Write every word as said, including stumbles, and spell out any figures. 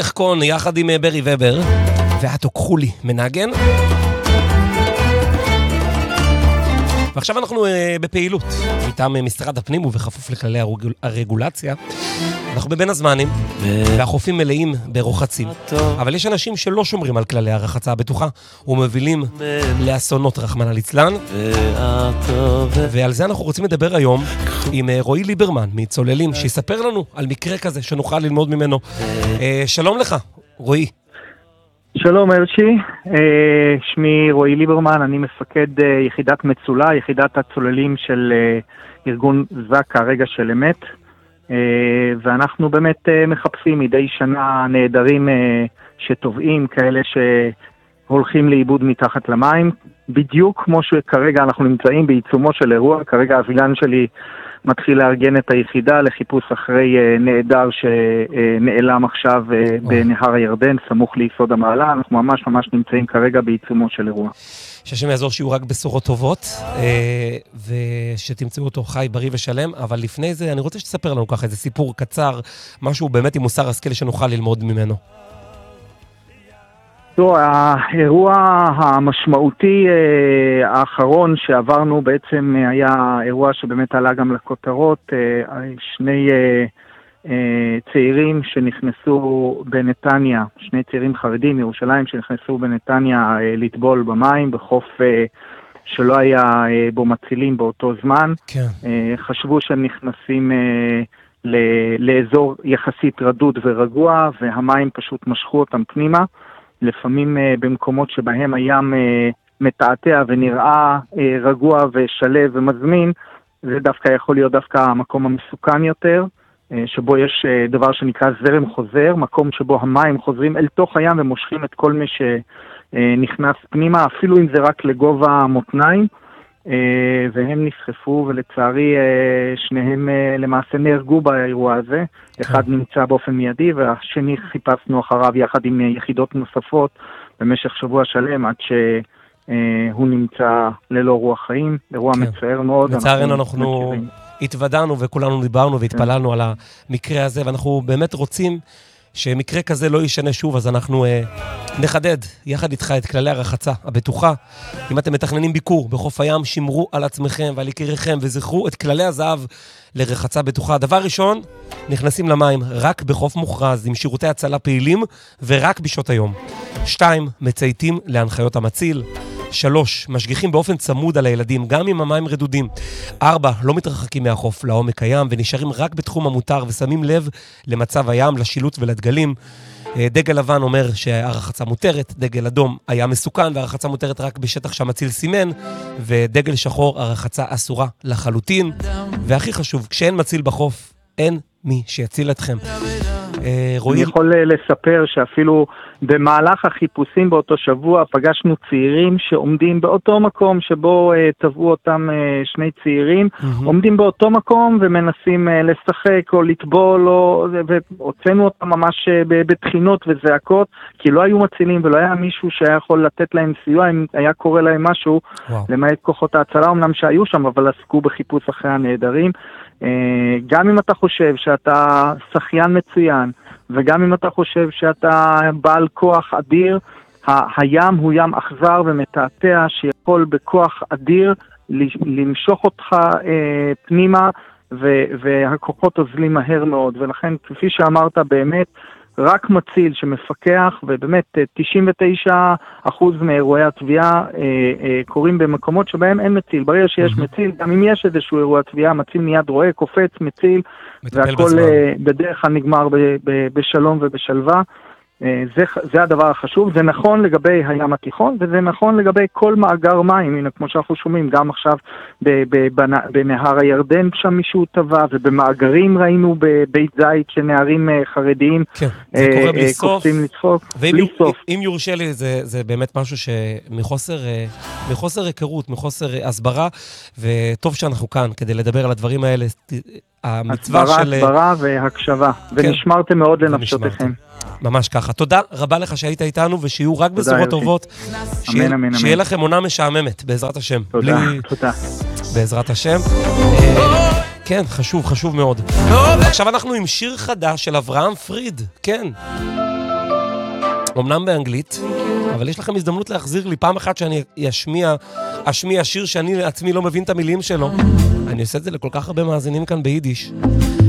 יחקון יחד עם ברי ובר, ואתו קחולי מנגן. ועכשיו אנחנו בפעילות מטעם משרד הפנים ובכפוף לכללי הרגולציה. אנחנו בבין הזמנים, והחופים מלאים ברוחצים. אבל יש אנשים שלא שומרים על כללי הרחצה הבטוחה, ומובילים לאסונות רחמנא ליצלן. ועל זה אנחנו רוצים לדבר היום עם רועי ליברמן מצוללים, שיספר לנו על מקרה כזה שנוכל ללמוד ממנו. שלום לך, רועי. שלום ארצ'י, שמי רועי ליברמן, אני מפקד יחידת מצולה, יחידת הצוללים של ארגון זק"א, רגע של אמת, ואנחנו באמת מחפשים מדי שנה נהדרים שטובעים, כאלה שהולכים לאיבוד מתחת למים, בדיוק כמו שכרגע אנחנו נמצאים בעיצומו של אירוע. כרגע האבילן שלי מתחיל לארגן את היחידה לחיפוש אחרי נהדר שנעלם עכשיו בנהר הירדן, סמוך ליסוד המעלה. אנחנו ממש ממש נמצאים כרגע בעיצומו של אירוע. שהשם יעזור שיהיו רק בשורות טובות, ושתמצאו אותו חי, בריא ושלם. אבל לפני זה אני רוצה שתספר לנו ככה איזה סיפור קצר, משהו באמת עם מוסר השכל שנוכל ללמוד ממנו. טוב, האירוע המשמעותי האחרון שעברנו בעצם היה אירוע שבאמת עלה גם לכותרות. שני צעירים שנכנסו בנתניה, שני צעירים חרדים מירושלים שנכנסו בנתניה לטבול במים בחוף שלא היה בו מצילים באותו זמן. כן. חשבו שהם נכנסים לאזור יחסית רדוד ורגוע, והמים פשוט משכו אותם פנימה. לפעמים uh, במקומות שבהם הים uh, מתעתע ונראה uh, רגוע ושלב ומזמין, זה דווקא יכול להיות דווקא המקום המסוכן יותר, uh, שבו יש uh, דבר שנקרא זרם חוזר, מקום שבו המים חוזרים אל תוך הים ומושכים את כל מי שנכנס uh, פנימה, אפילו אם זה רק לגובה המותניים, uh, והם נסחפו, ולצערי uh, שניהם uh, למעשה נהרגו באירוע הזה. אחד נמצא באופן מיידי, והשני חיפשנו אחריו יחד עם יחידות נוספות במשך שבוע שלם, עד שהוא נמצא ללא רוח חיים. אירוע מצער מאוד. לצערנו אנחנו התוודענו וכולנו דיברנו והתפללנו על המקרה הזה, ואנחנו באמת רוצים שמקרה כזה לא יישנה שוב, אז אנחנו אה, נחדד יחד איתך את כללי הרחצה הבטוחה. אם אתם מתכננים ביקור בחוף הים, שמרו על עצמכם ועל יקיריכם, וזכרו את כללי הזהב לרחצה בטוחה. דבר ראשון, נכנסים למים רק בחוף מוכרז, עם שירותי הצלה פעילים, ורק בשעות היום. שתיים, מצייתים להנחיות המציל. שלוש, משגיחים באופן צמוד על הילדים, גם אם המים רדודים. ארבע, לא מתרחקים מהחוף לעומק הים, ונשארים רק בתחום המותר, ושמים לב למצב הים, לשילוט ולדגלים. דגל לבן אומר שהרחצה מותרת, דגל אדום היה מסוכן, והרחצה מותרת רק בשטח שהמציל סימן, ודגל שחור, הרחצה אסורה לחלוטין. והכי חשוב, כשאין מציל בחוף, אין מי שיציל אתכם. אני יכול לספר שאפילו במהלך החיפושים באותו שבוע פגשנו צעירים שעומדים באותו מקום שבו טבעו אותם שני צעירים, עומדים באותו מקום ומנסים לשחק או לטבול, והוצאנו אותם ממש בתחינות וזעקות, כי לא היו מצילים ולא היה מישהו שהיה יכול לתת להם סיוע, אם היה קורא להם משהו, למעט כוחות ההצלה אמנם שהיו שם, אבל עסקו בחיפוש אחרי הנהדרים. גם אם אתה חושב שאתה שחיין מצוין, וגם אם אתה חושב שאתה בעל כוח אדיר, הים הוא ים אכזר ומתעתע, שיכול בכוח אדיר למשוך אותך פנימה, והכוחות עוזלים מהר מאוד. ולכן, כפי שאמרת, באמת רק מציל שמפקח, ובאמת תשעים ותשעה אחוז מאירועי התביעה אה, אה, קורים במקומות שבהם אין מציל. ברגע שיש mm-hmm. מציל, גם אם יש איזשהו אירוע תביעה, מציל מיד רואה, קופץ, מציל, והכל אה, בדרך כלל נגמר ב, ב, בשלום ובשלווה. אה, זה, זה הדבר החשוב. זה נכון לגבי הים התיכון, וזה נכון לגבי כל מאגר מים. הנה, כמו שאנחנו שומעים, גם עכשיו ב, ב, בנה, בנהר הירדן שם מישהו טבע, ובמאגרים ראינו בבית זית שנערים אה, חרדיים כן, זה אה, קורה בלי אה, סוף. קופצים לצחוק. ואם בלי יור, סוף. אם יורשה לי, זה, זה באמת משהו שמחוסר מחוסר היכרות, מחוסר הסברה, וטוב שאנחנו כאן כדי לדבר על הדברים האלה. המצווה הסברה, של... הסברה והקשבה, כן. ונשמרתם מאוד לנפשותיכם. ממש ככה. תודה רבה לך שהיית איתנו, ושיהיו רק בשורות טובות. אמן, אמן, אמן. שיהיה לכם עונה משעממת, בעזרת השם. תודה, תודה. בעזרת השם. כן, חשוב, חשוב מאוד. עכשיו אנחנו עם שיר חדש של אברהם פריד. כן. אמנם באנגלית, אבל יש לכם הזדמנות להחזיר לי פעם אחת שאני אשמיע, אשמיע שיר שאני לעצמי לא מבין את המילים שלו. אני עושה את זה לכל כך הרבה מאזינים כאן ביידיש.